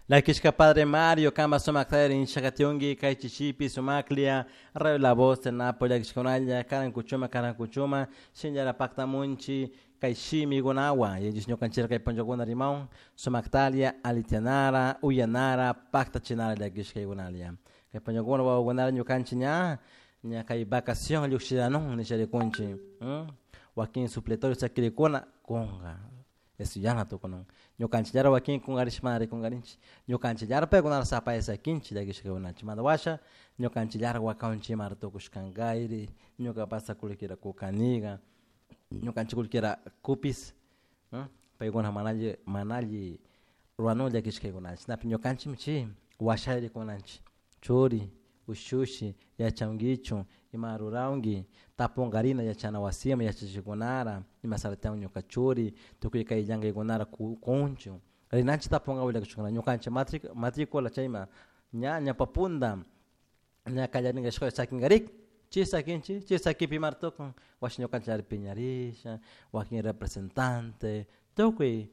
La Kishka Padre Mario, Kamba Somakter in Shakationgi, Kaichichipi, Somaklia, Rayo La Voz, Napolia, Kishkonaya, Karan Kuchuma, Shinjara Pacta Munchi, Kaishimi Gonawa, Yajisno Kanchira Ponjogona Rimon, Somaktalia, Alitianara, Uyanara, Pacta Chinara da Kishka Gonalia. Ponjogona Gonara Nukanchinya, Nyakai Vacación, Luxirano, Nishari Conchi, Joaquim Supletório, Saquiricona, Conga. Esse já não tô com no cantilhar o aqui com arishmari com garinchi no cantilhar pego na sapa essa quinti da que chegou na chimada washa no cantilhar o accounti marto com scangairi no capasa kulikira com caniga no cantilhar cupis pego na manali ruano da que chegou na snap no cantimchi washa de com nanchi chori ushushi ya changicho imaru raungi tapongarina ya chana wasima ya chigonara imasaratão nyoka chori tukuika ijanga igonara koncho rinanchi taponga wala kushukana nyokanche matrikola chaima nya papunda nya kajaninga shko sakingarik chi sakipi martoko washinyo kanchar pinyarisha wakin representante tokui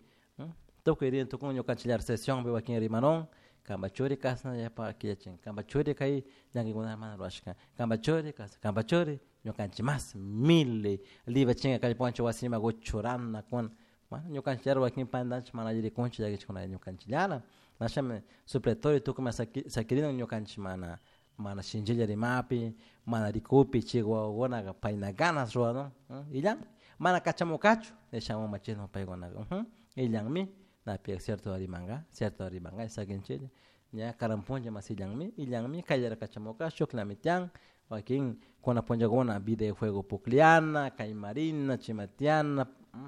rin tokon nyokanchar session be wakin rimanon kamba chori kasna ya pa kiachin kamba chori kai jangi guna mana roshka kamba chori nyokanchi mas mille liva chinga kai poncho wasima go chorana kon mana nyokanchi ro wakin pandanch mana jiri konchi jagi chona nyokanchi lana nashame supletori tu kuma sakirino nyokanchi mana shinjilla rimapi mana rikupi chigo gona ga paina ganas ro no ilang mana kachamokachu de chamo machino paigona ilang mi na pia cierto arimanga esa genchele nya karamponja masilang mi kayara kachamoka shokla mityang wakin kona ponja gona bide fuego pukliana kaimarina chimatiana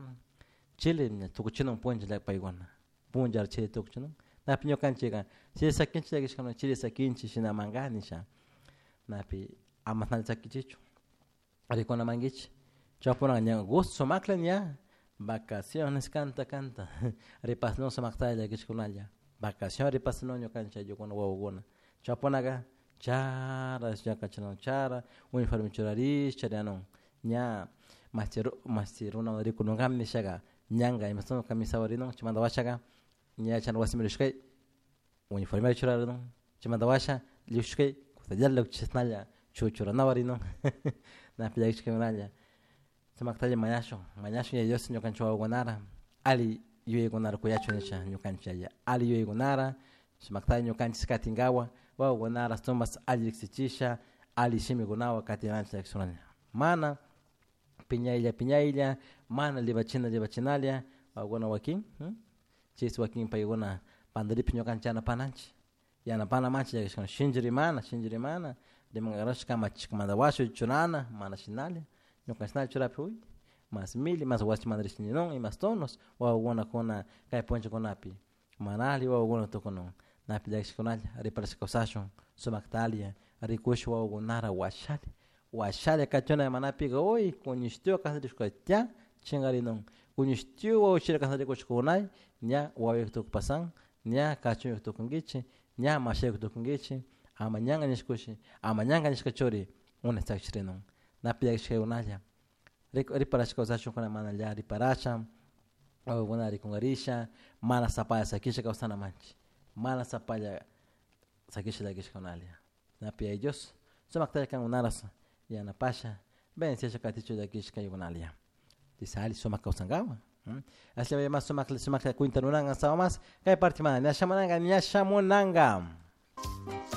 chile nya tukuchino ponja la paigona ponja chile tukuchino na pinyo kanchega chile sakinchi la kishkano chile sakinchi shina mangani sha na pi amatna sakichicho ari kona mangichi chapona nya gosto makla nya vacaciones canta repasno samakta que chkunalla vacaciones repasno nyo kancha yo kono wawona chaponaga chara ya kachano chara uniforme chorari chariano nya mastero na wari kuno gamni shaga nyanga imasono kamisa warino chimanda washaga nya chan wasimir shkai uniforme chorari no chimanda washa lishkai kutajalla chisnalla chuchura na warino na pilla chkunalla samaktaje mayasho ya Dios nyokancho gonara ali yoye gonara kuyacho nisha nyokancho ya ali yoye gonara samaktaje nyokancho skatingawa wa gonara stomas ali xichisha ali shimi gonawa kati yancha yakshona mana pinyaila mana libachinalia wa gona wakin chis wakin paigona pandari pinyokancha na pananchi yana pana manchi yakshona shinjiri mana de mangarash kama chikamanda washo chunana mana shinalia no canal churapi mas mili mas wasti madrisni non e mas tonos wa wona kona kai poncho konapi manali wa wona to kono napi dax konal reparse kosasho somaktalia rikush wa wonara washale kachona manapi oi kunistio kasri skotia chingari non kunistio wa shira kasri koshkonai nya wa yekto pasan nya kacho yekto kungichi nya mashe yekto kungichi amanyanga nishkachori una stakshrenon na pia unaja riparasha kausacho kuna mana ya riparasha au wana rikungarisha mana sapaya sakisha kausana manchi mana sapaya sakisha la kishkonalia na pia ellos somakta kan unaras ya na pasha ben si katicho da kishka yunalia tisali somakausangawa asli ya somakta kuintanunanga sawamas kai parti mana nyashamonanga